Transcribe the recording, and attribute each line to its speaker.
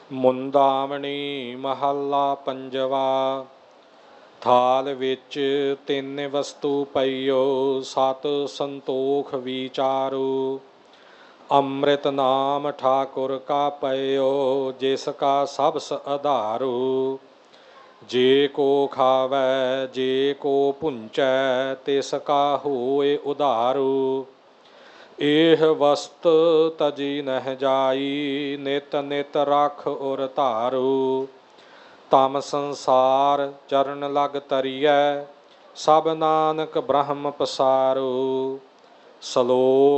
Speaker 1: ਮੁੰਦਾਵਣੀ ਮਹੱਲਾ ਪੰਜਵਾ। ਥਾਲ ਵਿੱਚ ਤਿੰਨ ਵਸਤੂ ਪਈਓ, ਸਤ ਸੰਤੋਖ ਵਿਚਾਰੂ। ਅੰਮ੍ਰਿਤ ਨਾਮ ਠਾਕੁਰ ਕਾ ਪਇਓ, ਜਿਸ ਕਾ ਸਬਸ ਆਧਾਰੂ। ਜੇ ਕੋ ਖਾਵੈ ਜੇ ਕੋ ਭੁੰਚੈ, ਤਿਸ ਕਾ ਹੋਏ ਉਧਾਰੂ। ਇਹ ਵਸਤ ਤਜੀ ਨਹਿ ਜਾਈ, ਨਿਤ ਨਿਤ ਰਖ ਔਰ ਧਾਰੂ। ਤਮ ਸੰਸਾਰ ਚਰਨ ਲਗ ਤਰੀਐ, ਸਭ ਨਾਨਕ ਬ੍ਰਹਮ ਪਸਾਰੂ। ਸਲੋਕ